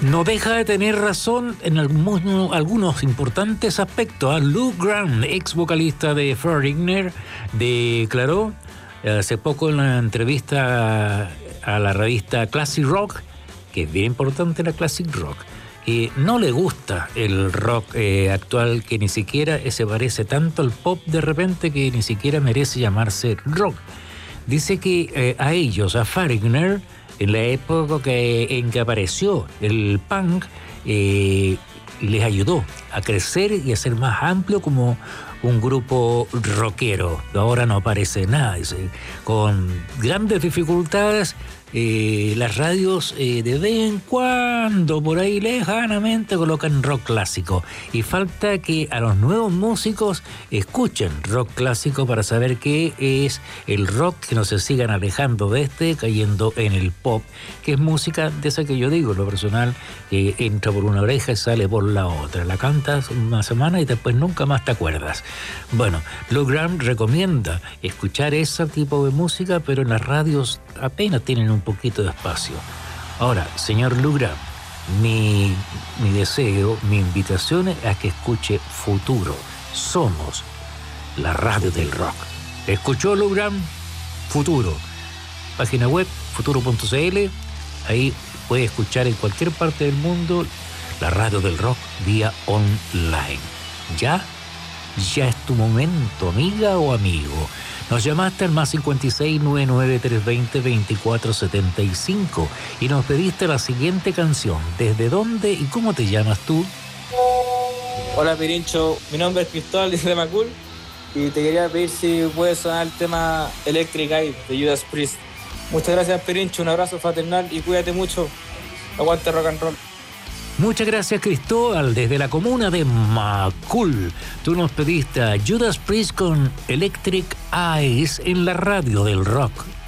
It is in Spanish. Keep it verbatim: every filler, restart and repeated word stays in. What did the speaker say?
No deja de tener razón en algunos, algunos importantes aspectos. Lou Gramm, ex vocalista de Foreigner, declaró hace poco en la entrevista a la revista Classic Rock, que es bien importante la Classic Rock, que no le gusta el rock eh, actual, que ni siquiera se parece tanto al pop de repente que ni siquiera merece llamarse rock. Dice que eh, a ellos, a Foreigner, en la época que, en que apareció el punk, eh, les ayudó a crecer y a ser más amplio como un grupo rockero. Ahora no aparece nada. Dice, con grandes dificultades, eh, las radios eh, de vez en cuando, por ahí lejanamente, colocan rock clásico. Y falta que a los nuevos músicos escuchen rock clásico para saber qué es el rock, que no se sigan alejando de este, cayendo en el pop, que es música de esa que yo digo, lo personal, que entra por una oreja y sale por la otra. La cantas una semana y después nunca más te acuerdas. Bueno, Lou Gramm recomienda escuchar ese tipo de música, pero en las radios apenas tienen un poquito de espacio. Ahora, señor Lou Gramm, mi, mi deseo, mi invitación es a que escuche Futuro. Somos la radio del rock. ¿Escuchó, Lou Gramm? Futuro. Página web, futuro punto c l. Ahí puede escuchar en cualquier parte del mundo la radio del rock vía online. ¿Ya? Ya es tu momento, amiga o amigo. Nos llamaste al más cincuenta y seis, noventa y nueve, trescientos veinte, veinticuatro setenta y cinco y nos pediste la siguiente canción. ¿Desde dónde y cómo te llamas tú? Hola, Pirincho. Mi nombre es Cristóbal de Macul y te quería pedir si puedes sonar el tema Electric Eye de Judas Priest. Muchas gracias, Pirincho. Un abrazo fraternal y cuídate mucho. Aguante rock and roll. Muchas gracias, Cristóbal, desde la comuna de Macul. Tú nos pediste a Judas Priest con Electric Eyes en la radio del rock.